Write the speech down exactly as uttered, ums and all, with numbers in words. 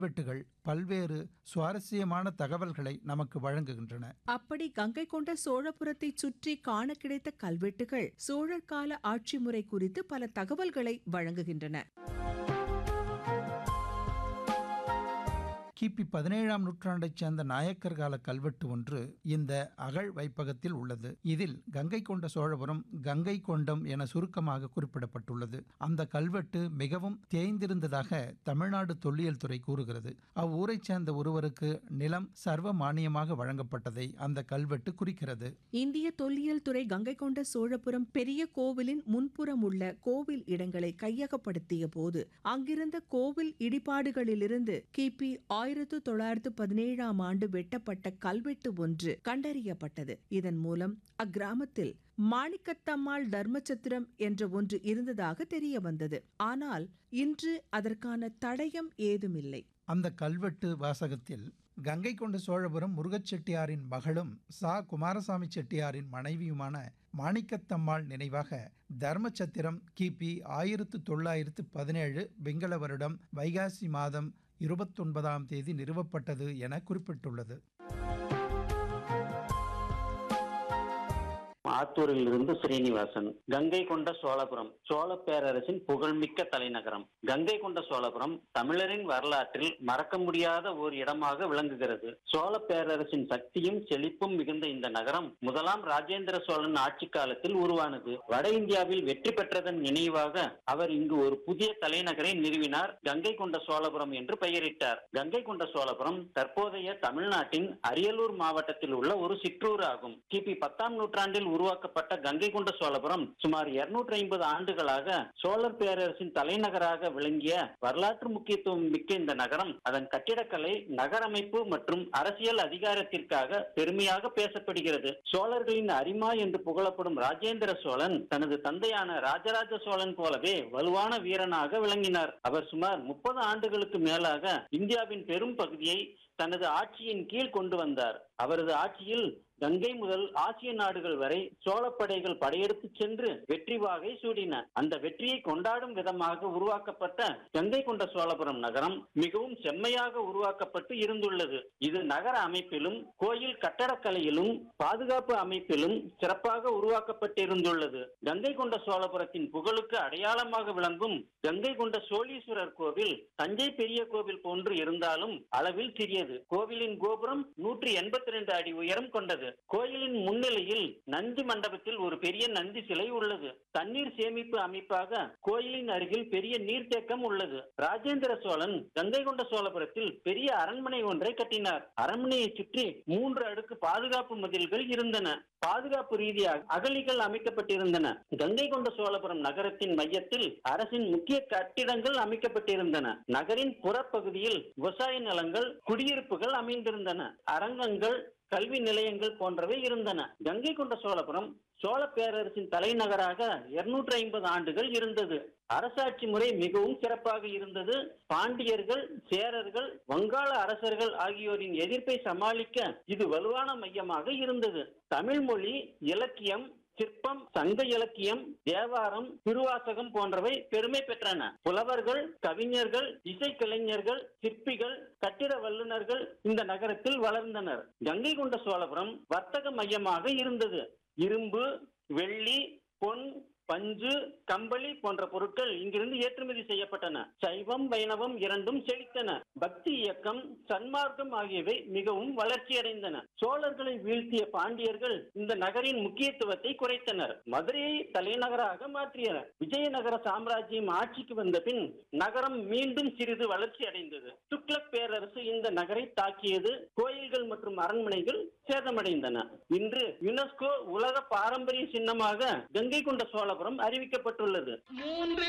கல்வெட்டுகள் பல்வேறு சுவாரஸ்யமான தகவல்களை நமக்கு வழங்குகின்றன. அப்படி கங்கை கொண்ட சோழபுரத்தை சுற்றி காண கிடைத்த கல்வெட்டுகள் சோழர் கால ஆட்சி முறை குறித்து பல தகவல்களை வழங்குகின்றன. கிபி பதினேழாம் நூற்றாண்டைச் சேர்ந்த நாயக்கர் கால கல்வெட்டு ஒன்று இந்த அகழ் வைப்பகத்தில் உள்ளது. இதில் கங்கை கொண்ட சோழபுரம் கங்கை கொண்டம் என சுருக்கமாக குறிப்பிடப்பட்டுள்ளது. அந்த கல்வெட்டு மிகவும் தேய்ந்திருந்ததாக தமிழ்நாடு தொல்லியல் துறை கூறுகிறது. அவ்வூரைச் சேர்ந்த ஒருவருக்கு நிலம் சர்வ மானியமாக வழங்கப்பட்டதை அந்த கல்வெட்டு குறிக்கிறது. இந்திய தொல்லியல் துறை கங்கை கொண்ட சோழபுரம் பெரிய கோவிலின் முன்புறம் உள்ள கோவில் இடங்களை கையகப்படுத்திய போது அங்கிருந்த கோவில் இடிபாடுகளிலிருந்து கிபி ஆயிரத்து தொள்ளாயிரத்து பதினேழாம் ஆண்டு வெட்டப்பட்ட கல்வெட்டு ஒன்று கண்டறியப்பட்டது. இதன் மூலம் அக்கிராமத்தில் மாணிக்கத்தம்மாள் தர்மச்சத்திரம் என்ற ஒன்று இருந்ததாக தெரிய வந்தது. ஆனால் இன்று அதற்கான தடயம் ஏதுமில்லை. அந்த கல்வெட்டு வாசகத்தில் கங்கை கொண்ட சோழபுரம் முருகச் செட்டியாரின் மகளும் சா குமாரசாமி செட்டியாரின் மனைவியுமான மாணிக்கத்தம்மாள் நினைவாக தர்மச்சத்திரம் கிபி ஆயிரத்து தொள்ளாயிரத்து பதினேழு வெங்கல வருடம் வைகாசி மாதம் இருபத்தொன்பதாம் தேதி நிறுவப்பட்டது என குறிப்பிட்டுள்ளது. ஆத்தூரில் இருந்து ஸ்ரீனிவாசன். கங்கை கொண்ட சோழபுரம் சோழ பேரரசின் புகழ்மிக்க தலைநகரம். கங்கை கொண்ட சோழபுரம் தமிழரின் வரலாற்றில் மறக்க முடியாத ஓர் இடமாக விளங்குகிறது. சோழ பேரரசின் சக்தியும் செழிப்பும் மிகுந்த இந்த நகரம் முதலாம் ராஜேந்திர சோழன் ஆட்சி காலத்தில் உருவானது. வட இந்தியாவில் வெற்றி பெற்றதன் நினைவாக அவர் இங்கு ஒரு புதிய தலைநகரை நிறுவினார். கங்கை கொண்ட சோழபுரம் என்று பெயரிட்டார். கங்கை கொண்ட சோழபுரம் தற்போதைய தமிழ்நாட்டின் அரியலூர் மாவட்டத்தில் உள்ள ஒரு சிற்றூர் ஆகும். கிபி பத்தாம் நூற்றாண்டில் உருவாக்கப்பட்ட கங்கை கொண்ட சோழபுரம் சுமார் இருநூற்றி ஐம்பது ஆண்டுகளாக சோழர் பேரரசின் தலைநகராக விளங்கிய வரலாற்று முக்கியத்துவம் மிக்க இந்த நகரம் அதன் கட்டிடக்கலை, நகரமைப்பு மற்றும் அரசியல் அதிகாரத்திற்காக பெருமையாக பேசப்படுகிறது. சோழர்களின் அரிமா என்று புகழப்படும் ராஜேந்திர சோழன் தனது தந்தையான ராஜராஜ சோழன் போலவே வலுவான வீரனாக விளங்கினார். அவர் சுமார் முப்பது ஆண்டுகளுக்கு மேலாக இந்தியாவின் பெரும் பகுதியை தனது ஆட்சியின் கீழ் கொண்டு வந்தார். அவரது ஆட்சியில் கங்கை முதல் ஆசிய நாடுகள் வரை சோழப்படைகள் படையெடுத்து சென்று வெற்றி வாகை சூடின. அந்த வெற்றியை கொண்டாடும் விதமாக உருவாக்கப்பட்ட கங்கை கொண்ட சோழபுரம் நகரம் மிகவும் செம்மையாக உருவாக்கப்பட்டு இருந்துள்ளது. இது நகர அமைப்பிலும் கோயில் கட்டடக்கலையிலும் பாதுகாப்பு அமைப்பிலும் சிறப்பாக உருவாக்கப்பட்டிருந்துள்ளது. கங்கை கொண்ட சோழபுரத்தின் புகழுக்கு அடையாளமாக விளங்கும் கங்கை கொண்ட சோழீஸ்வரர் கோவில் தஞ்சை பெரிய கோவில் போன்று இருந்தாலும் அளவில் சிறியது. கோவிலின் கோபுரம் நூற்றி எண்பத்தி இரண்டு அடி உயரம் கொண்டது. கோயிலின் முன்னிலையில் நந்தி மண்டபத்தில் ஒரு பெரிய நந்தி சிலை உள்ளது. தண்ணீர் சேமிப்பு அமைப்பாக கோயிலின் அருகில் பெரிய நீர்த்தேக்கம் உள்ளது. ராஜேந்திர சோழன் கங்கை கொண்ட சோழபுரத்தில் பெரிய அரண்மனை ஒன்றை கட்டினார். அரண்மனையை சுற்றி மூன்று அடுக்கு பாதுகாப்பு மதில்கள் இருந்தன. பாதுகாப்பு ரீதியாக அகழிகள் அமைக்கப்பட்டிருந்தன. கங்கை கொண்ட சோழபுரம் நகரத்தின் மையத்தில் அரசின் முக்கிய கட்டிடங்கள் அமைக்கப்பட்டிருந்தன. நகரின் புறப்பகுதியில் விவசாய நிலங்கள், குடியிருப்புகள் அமைந்திருந்தன. அரங்கங்கள், கல்வி நிலையங்கள் போன்றவை இருந்தன. கங்கை கொண்ட சோழபுரம் சோழ பேரரசின் தலைநகராக இருநூற்றி ஐம்பது ஆண்டுகள் இருந்தது. அரசாட்சி முறை மிகவும் சிறப்பாக இருந்தது. பாண்டியர்கள், சேரர்கள், வங்காள அரசர்கள் ஆகியோரின் எதிர்ப்பை சமாளிக்க இது வலுவான மையமாக இருந்தது. தமிழ் மொழி, இலக்கியம், சிற்பம், சங்க இலக்கியம், தேவாரம், திருவாசகம் போன்றவை பெருமை பெற்றன. புலவர்கள், கவிஞர்கள், இசைக்கலைஞர்கள், சிற்பிகள், கட்டிட வல்லுநர்கள் இந்த நகரத்தில் வளர்ந்தனர். கங்கை கொண்ட சோழபுரம் வர்த்தக மையமாக இருந்தது. இரும்பு, வெள்ளி, பொன், பஞ்சு, கம்பளி போன்ற பொருட்கள் இங்கிருந்து ஏற்றுமதி செய்யப்பட்டன. சைவம், வைணவம் இரண்டும் செழித்தன. பக்தி இயக்கம், சன்மார்க்கம் ஆகியவை மிகவும் வளர்ச்சியடைந்தன. சோழர்களை வீழ்த்திய பாண்டியர்கள் இந்த நகரின் முக்கியத்துவத்தை குறைத்தனர். மதுரையை தலைநகராக மாற்றினர். விஜயநகர சாம்ராஜ்யம் ஆட்சிக்கு வந்த பின் நகரம் மீண்டும் சிறிது வளர்ச்சி அடைந்தது. துக்ளக் பேரரசு இந்த நகரை தாக்கியது. கோயில்கள் மற்றும் அரண்மனைகள் சேதமடைந்தன. இன்று யுனெஸ்கோ உலக பாரம்பரிய சின்னமாக கங்கை கொண்ட சோழபுரம் அறிவிக்கப்பட்டுள்ளது.